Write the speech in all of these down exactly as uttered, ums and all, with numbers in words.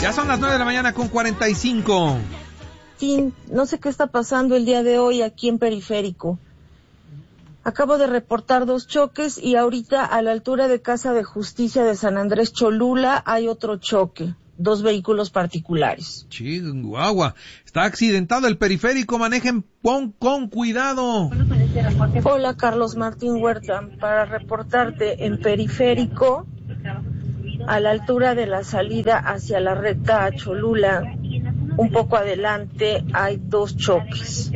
Ya son las nueve de la mañana con cuarenta y cinco. Sí, no sé qué está pasando el día de hoy aquí en Periférico. Acabo de reportar dos choques y ahorita a la altura de Casa de Justicia de San Andrés Cholula hay otro choque. Dos vehículos particulares. Chihuahua, está accidentado el Periférico, manejen con, con cuidado. Hola, Carlos Martín Huerta, para reportarte en Periférico, a la altura de la salida hacia la recta a Cholula, un poco adelante hay dos choques,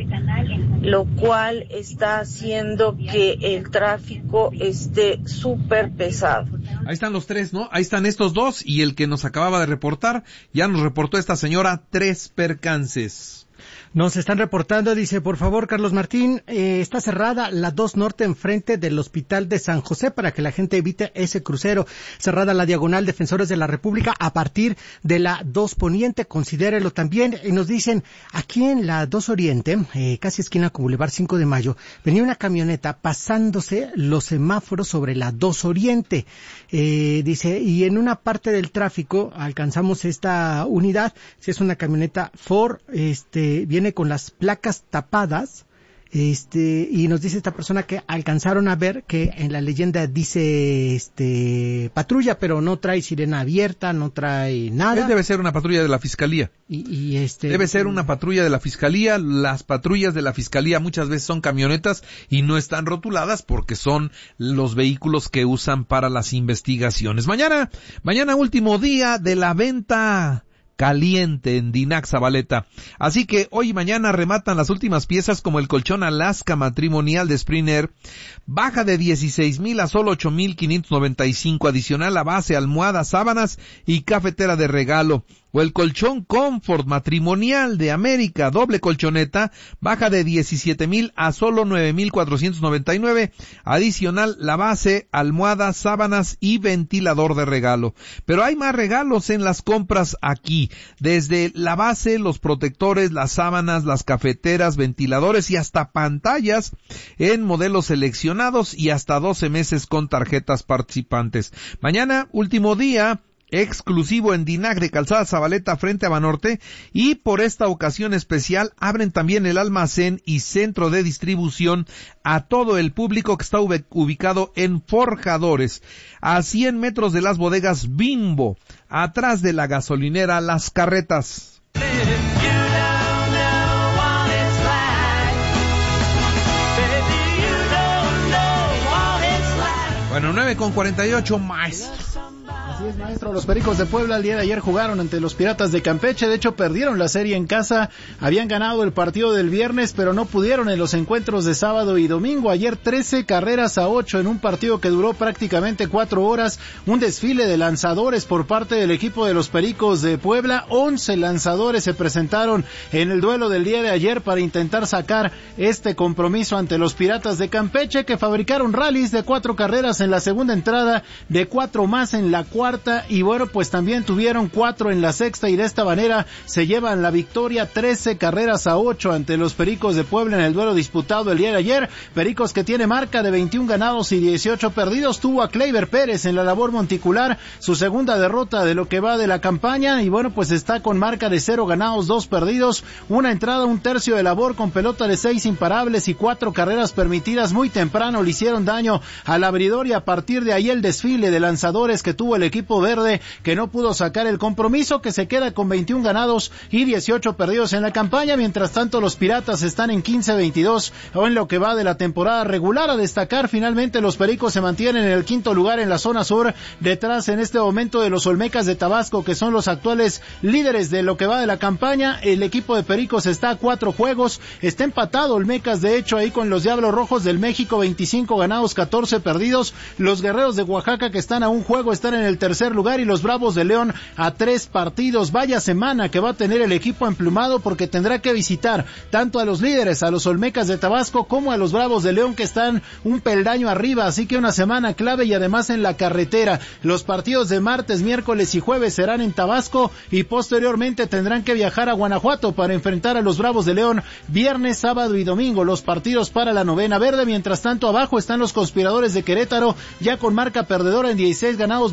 lo cual está haciendo que el tráfico esté súper pesado. Ahí están los tres, ¿no? Ahí están estos dos y el que nos acababa de reportar, ya nos reportó esta señora tres percances. Nos están reportando, dice, por favor, Carlos Martín, eh, está cerrada la dos Norte enfrente del Hospital de San José para que la gente evite ese crucero. Cerrada la diagonal Defensores de la República a partir de la dos Poniente, considérelo también. Y nos dicen, aquí en la dos Oriente, eh, casi esquina con Boulevard cinco de mayo, venía una camioneta pasándose los semáforos sobre la dos Oriente. Eh, dice, y en una parte del tráfico alcanzamos esta unidad, si es una camioneta Ford, este, viene con las placas tapadas, este, y nos dice esta persona que alcanzaron a ver que en la leyenda dice, este, patrulla, pero no trae sirena abierta, no trae nada. Debe ser una patrulla de la Fiscalía. Y, y este. Debe ser una patrulla de la Fiscalía. Las patrullas de la Fiscalía muchas veces son camionetas y no están rotuladas porque son los vehículos que usan para las investigaciones. Mañana, mañana último día de la venta caliente en Dinac Zabaleta. Así que hoy y mañana rematan las últimas piezas como el colchón Alaska matrimonial de Springer. Baja de dieciséis mil a solo ocho mil quinientos noventa y cinco. Adicional a base, almohadas, sábanas y cafetera de regalo. O el colchón Comfort matrimonial de América, doble colchoneta, baja de diecisiete mil a solo nueve mil cuatrocientos noventa y nueve, adicional la base, almohadas, sábanas y ventilador de regalo. Pero hay más regalos en las compras aquí, desde la base, los protectores, las sábanas, las cafeteras, ventiladores y hasta pantallas en modelos seleccionados y hasta doce meses con tarjetas participantes. Mañana, último día exclusivo en Dinac de Calzada Zabaleta frente a Banorte, y por esta ocasión especial abren también el almacén y centro de distribución a todo el público que está ubicado en Forjadores, a cien metros de las bodegas Bimbo, atrás de la gasolinera Las Carretas. Bueno, nueve con cuarenta y ocho, maestro. Así es, maestro. Los Pericos de Puebla el día de ayer jugaron ante los Piratas de Campeche. De hecho, perdieron la serie en casa. Habían ganado el partido del viernes, pero no pudieron en los encuentros de sábado y domingo. Ayer trece carreras a ocho en un partido que duró prácticamente cuatro horas. Un desfile de lanzadores por parte del equipo de los Pericos de Puebla. once lanzadores se presentaron en el duelo del día de ayer para intentar sacar este compromiso ante los Piratas de Campeche, que fabricaron rallies de cuatro carreras en la segunda entrada, de cuatro más en la cuarta, y bueno, pues también tuvieron cuatro en la sexta, y de esta manera se llevan la victoria trece carreras a ocho ante los Pericos de Puebla en el duelo disputado el día de ayer. Pericos, que tiene marca de veintiún ganados y dieciocho perdidos, tuvo a Kleiber Pérez en la labor monticular, su segunda derrota de lo que va de la campaña, y bueno, pues está con marca de cero ganados, dos perdidos, una entrada, un tercio de labor con pelota de seis imparables y cuatro carreras permitidas. Muy temprano le hicieron daño al abridor, y a partir de ahí el desfile de lanzadores que tuvo el equipo verde, que no pudo sacar el compromiso, que se queda con veintiún ganados y dieciocho perdidos en la campaña. Mientras tanto, los Piratas están en quince veintidós o en lo que va de la temporada regular. A destacar, finalmente los Pericos se mantienen en el quinto lugar en la zona sur, detrás en este momento de los Olmecas de Tabasco, que son los actuales líderes de lo que va de la campaña. El equipo de Pericos está a cuatro juegos, está empatado Olmecas, de hecho, ahí con los Diablos Rojos del México, veinticinco ganados, catorce perdidos. Los Guerreros de Oaxaca, que están a un juego, están en el tercer lugar, y los Bravos de León a tres partidos. Vaya semana que va a tener el equipo emplumado, porque tendrá que visitar tanto a los líderes, a los Olmecas de Tabasco, como a los Bravos de León, que están un peldaño arriba, así que una semana clave, y además en la carretera. Los partidos de martes, miércoles y jueves serán en Tabasco, y posteriormente tendrán que viajar a Guanajuato para enfrentar a los Bravos de León viernes, sábado y domingo, los partidos para la novena verde. Mientras tanto, abajo están los Conspiradores de Querétaro, ya con marca perdedora en dieciséis ganados, veintitrés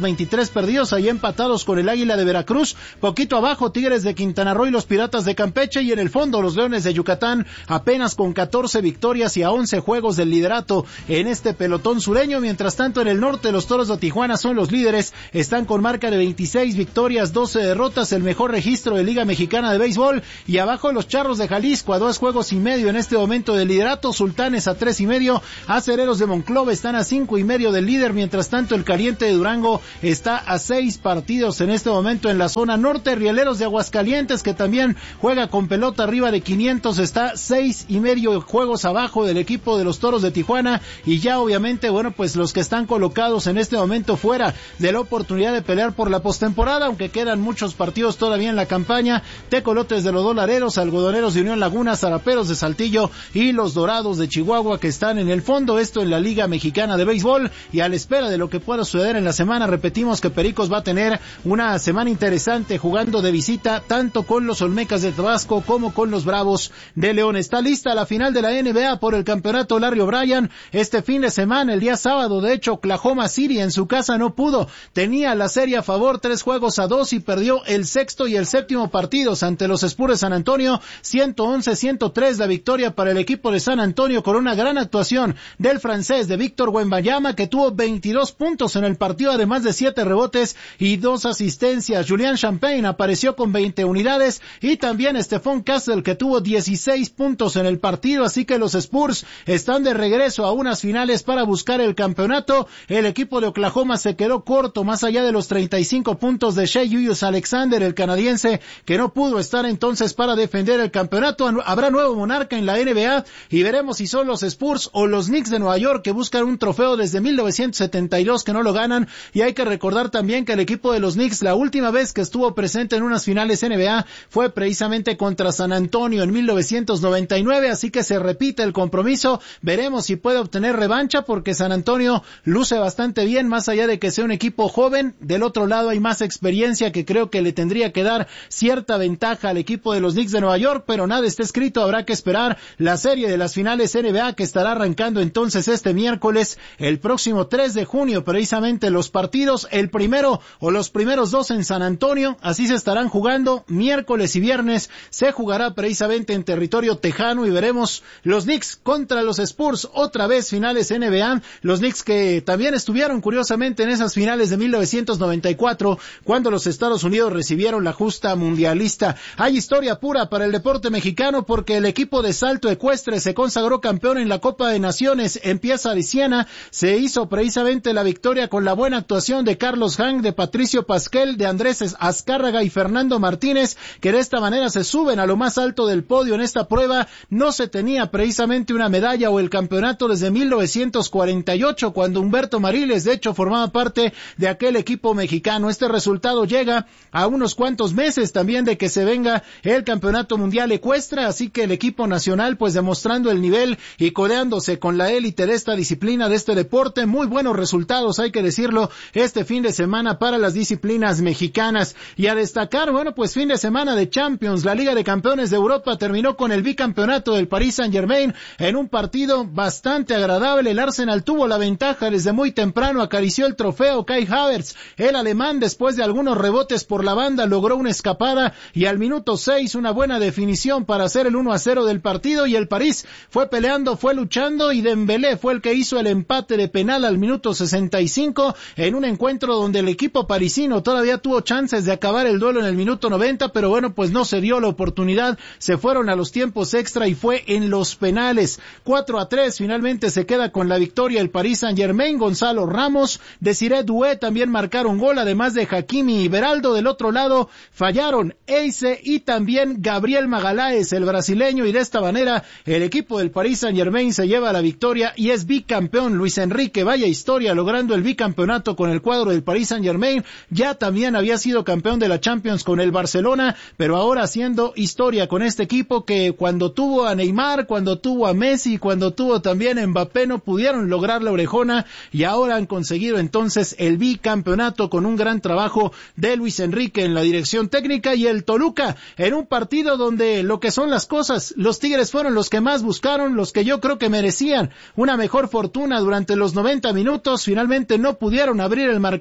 tres perdidos, ahí empatados con el Águila de Veracruz, poquito abajo Tigres de Quintana Roo y los Piratas de Campeche, y en el fondo los Leones de Yucatán apenas con catorce victorias y a once juegos del liderato en este pelotón sureño. Mientras tanto en el norte los Toros de Tijuana son los líderes, están con marca de veintiséis victorias, doce derrotas, el mejor registro de Liga Mexicana de Béisbol, y abajo los Charros de Jalisco a dos juegos y medio en este momento del liderato, Sultanes a tres y medio, Acereros de Monclova están a cinco y medio del líder. Mientras tanto el Caliente de Durango está a seis partidos en este momento en la zona norte. Rieleros de Aguascalientes, que también juega con pelota arriba de quinientos, está seis y medio juegos abajo del equipo de los Toros de Tijuana, y ya obviamente, bueno, pues los que están colocados en este momento fuera de la oportunidad de pelear por la postemporada, aunque quedan muchos partidos todavía en la campaña: Tecolotes de los Dolareros, Algodoneros de Unión Laguna, Zaraperos de Saltillo y los Dorados de Chihuahua, que están en el fondo, esto en la Liga Mexicana de Béisbol. Y a la espera de lo que pueda suceder en la semana, repetimos que Pericos va a tener una semana interesante jugando de visita tanto con los Olmecas de Tabasco como con los Bravos de León. Está lista la final de la N B A por el campeonato Larry O'Brien este fin de semana, el día sábado. De hecho, Oklahoma City en su casa no pudo, tenía la serie a favor, tres juegos a dos, y perdió el sexto y el séptimo partidos ante los Spurs de San Antonio, ciento once a ciento tres la victoria para el equipo de San Antonio, con una gran actuación del francés de Víctor Wembanyama, que tuvo veintidós puntos en el partido, además de siete rebotes y dos asistencias. Julian Champagne apareció con veinte unidades, y también Stephon Castle, que tuvo dieciséis puntos en el partido. Así que los Spurs están de regreso a unas finales para buscar el campeonato. El equipo de Oklahoma se quedó corto, más allá de los treinta y cinco puntos de Shai Gilgeous-Alexander, el canadiense, que no pudo estar entonces para defender el campeonato. Habrá nuevo monarca en la N B A, y veremos si son los Spurs o los Knicks de Nueva York, que buscan un trofeo desde mil novecientos setenta y dos que no lo ganan. Y hay que recordar también que el equipo de los Knicks, la última vez que estuvo presente en unas finales N B A fue precisamente contra San Antonio en mil novecientos noventa y nueve, así que se repite el compromiso. Veremos si puede obtener revancha, porque San Antonio luce bastante bien, más allá de que sea un equipo joven. Del otro lado hay más experiencia, que creo que le tendría que dar cierta ventaja al equipo de los Knicks de Nueva York, pero nada está escrito. Habrá que esperar la serie de las finales N B A, que estará arrancando entonces este miércoles, el próximo tres de junio, precisamente los partidos, el primero o los primeros dos en San Antonio, así se estarán jugando miércoles y viernes. Se jugará precisamente en territorio tejano, y veremos los Knicks contra los Spurs, otra vez finales N B A. Los Knicks que también estuvieron curiosamente en esas finales de mil novecientos noventa y cuatro, cuando los Estados Unidos recibieron la justa mundialista. Hay historia pura para el deporte mexicano, porque el equipo de salto ecuestre se consagró campeón en la Copa de Naciones en Piazza di Siena. Se hizo precisamente la victoria con la buena actuación de Carlos Hank, de Patricio Pasquel, de Andrés Azcárraga y Fernando Martínez, que de esta manera se suben a lo más alto del podio en esta prueba. No se tenía precisamente una medalla o el campeonato desde mil novecientos cuarenta y ocho, cuando Humberto Mariles, de hecho, formaba parte de aquel equipo mexicano. Este resultado llega a unos cuantos meses también de que se venga el campeonato mundial ecuestre, así que el equipo nacional pues demostrando el nivel y codeándose con la élite de esta disciplina, de este deporte. Muy buenos resultados, hay que decirlo, este fin de semana para las disciplinas mexicanas. Y a destacar, bueno, pues fin de semana de Champions. La Liga de Campeones de Europa terminó con el bicampeonato del Paris Saint-Germain en un partido bastante agradable. El Arsenal tuvo la ventaja desde muy temprano, acarició el trofeo Kai Havertz, el alemán, después de algunos rebotes por la banda logró una escapada, y al minuto seis una buena definición para hacer el uno a cero del partido. Y el París fue peleando, fue luchando, y Dembélé fue el que hizo el empate de penal al minuto sesenta y cinco, en un encuentro donde el equipo parisino todavía tuvo chances de acabar el duelo en el minuto noventa, pero bueno, pues no se dio la oportunidad. Se fueron a los tiempos extra y fue en los penales. cuatro a tres finalmente se queda con la victoria el Paris Saint-Germain. Gonzalo Ramos, Desiré Doué también marcaron gol, además de Hakimi y Beraldo. Del otro lado fallaron Eize y también Gabriel Magaláes, el brasileño, y de esta manera el equipo del Paris Saint-Germain se lleva la victoria y es bicampeón. Luis Enrique, vaya historia, logrando el bicampeonato con el cuadro del Paris Saint-Germain. Ya también había sido campeón de la Champions con el Barcelona, pero ahora haciendo historia con este equipo que cuando tuvo a Neymar, cuando tuvo a Messi, cuando tuvo también a Mbappé, no pudieron lograr la orejona, y ahora han conseguido entonces el bicampeonato con un gran trabajo de Luis Enrique en la dirección técnica. Y el Toluca, en un partido donde lo que son las cosas, los Tigres fueron los que más buscaron, los que yo creo que merecían una mejor fortuna durante los noventa minutos, finalmente no pudieron abrir el marcador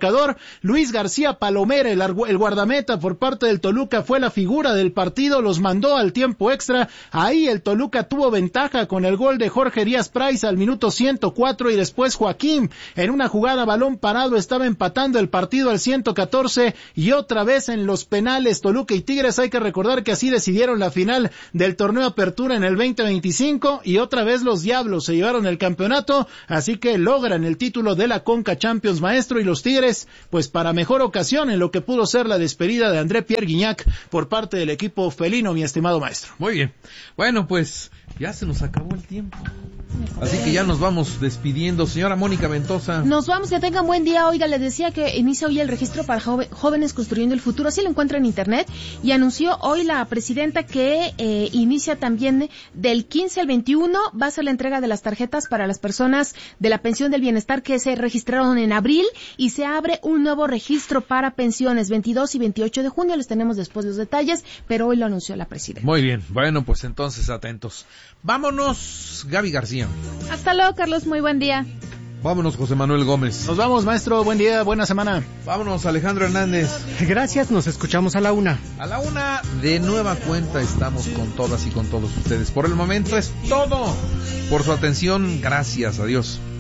marcador. Luis García Palomera, el, el guardameta por parte del Toluca, fue la figura del partido, los mandó al tiempo extra. Ahí el Toluca tuvo ventaja con el gol de Jorge Díaz Price al minuto ciento cuatro, y después Joaquín en una jugada balón parado estaba empatando el partido al ciento catorce, y otra vez en los penales Toluca y Tigres. Hay que recordar que así decidieron la final del torneo Apertura en el veinte veinticinco, y otra vez los Diablos se llevaron el campeonato, así que logran el título de la Conca Champions, maestro, y los Tigres pues para mejor ocasión en lo que pudo ser la despedida de André Pierre Guignac por parte del equipo felino, mi estimado maestro. Muy bien, bueno, pues ya se nos acabó el tiempo, así que ya nos vamos despidiendo. Señora Mónica Ventosa, nos vamos, que tengan buen día. Oiga, les decía que inicia hoy el registro para jóvenes construyendo el futuro, así lo encuentra en internet, y anunció hoy la presidenta que eh, inicia también del quince al veintiuno, va a ser la entrega de las tarjetas para las personas de la pensión del bienestar que se registraron en abril, y se abre un nuevo registro para pensiones veintidós y veintiocho de junio. Les tenemos después los detalles, pero hoy lo anunció la presidenta. Muy bien, bueno, pues entonces atentos. Vámonos, Gaby García. Hasta luego, Carlos, muy buen día. Vámonos, José Manuel Gómez. Nos vamos, maestro, buen día, buena semana. Vámonos, Alejandro Hernández. Gracias, nos escuchamos a la una. A la una, de nueva cuenta, estamos con todas y con todos ustedes. Por el momento es todo. Por su atención, gracias, adiós.